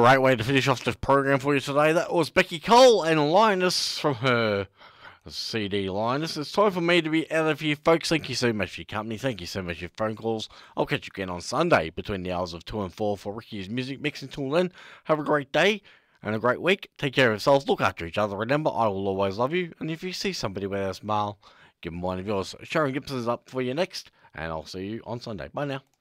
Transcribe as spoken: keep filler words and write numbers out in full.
great way to finish off this program for you today. That was Becky Cole and Linus from her C D Linus. It's time for me to be out of here, folks. Thank you so much for your company. Thank you so much for your phone calls. I'll catch you again on Sunday between the hours of two and four for Ricky's Music Mix. Until then, have a great day and a great week. Take care of yourselves. Look after each other. Remember, I will always love you. And if you see somebody with a smile, give them one of yours. Sharon Gibson's up for you next. And I'll see you on Sunday. Bye now.